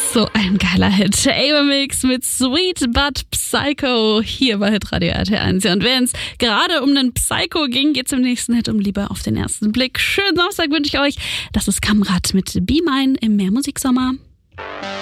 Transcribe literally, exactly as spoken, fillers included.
So ein geiler Hit. Ava Mix mit Sweet But Psycho hier bei Hitradio R T eins. Ja, und wenn es gerade um den Psycho ging, geht es im nächsten Hit um Liebe auf den ersten Blick. Schönen Samstag wünsche ich euch. Das ist Kamrat mit Be Mine im Mehrmusiksommer.